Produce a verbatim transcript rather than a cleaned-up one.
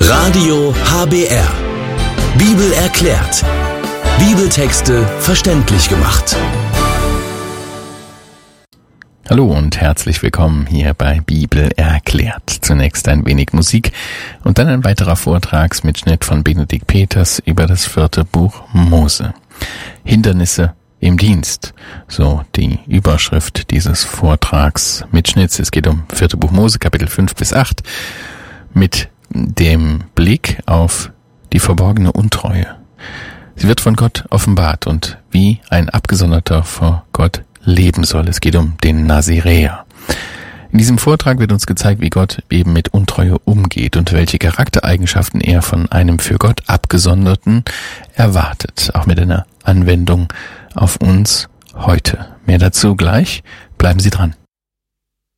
Radio H B R. Bibel erklärt. Bibeltexte verständlich gemacht. Hallo und herzlich willkommen hier bei Bibel erklärt. Zunächst ein wenig Musik und dann ein weiterer Vortragsmitschnitt von Benedikt Peters über das vierte Buch Mose. Hindernisse im Dienst, so die Überschrift dieses Vortragsmitschnitts. Es geht um vierte Buch Mose, Kapitel fünf bis acht, mit dem Blick auf die verborgene Untreue. Sie wird von Gott offenbart und wie ein Abgesonderter vor Gott leben soll. Es geht um den Naziräer. In diesem Vortrag wird uns gezeigt, wie Gott eben mit Untreue umgeht und welche Charaktereigenschaften er von einem für Gott Abgesonderten erwartet, auch mit einer Anwendung auf uns heute. Mehr dazu gleich. Bleiben Sie dran.